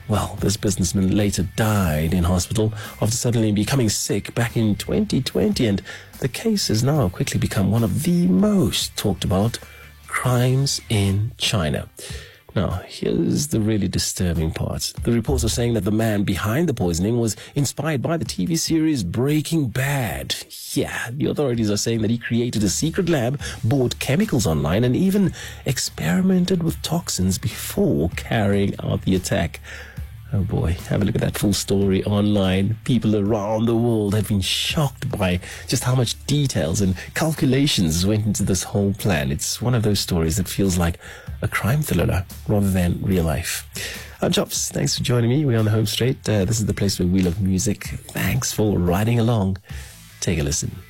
Well, this businessman later died in hospital after suddenly becoming sick back in 2020, and the case has now quickly become one of the most talked about crimes in China. Now, here's the really disturbing part. The reports are saying that the man behind the poisoning was inspired by the TV series Breaking Bad. Yeah, the authorities are saying that he created a secret lab, bought chemicals online, and even experimented with toxins before carrying out the attack. Oh boy, have a look at that full story online. People around the world have been shocked by just how much details and calculations went into this whole plan. It's one of those stories that feels like a crime thriller rather than real life. I'm Chops. Thanks for joining me. We're on the home straight. This is the place where we love music. Thanks for riding along. Take a listen.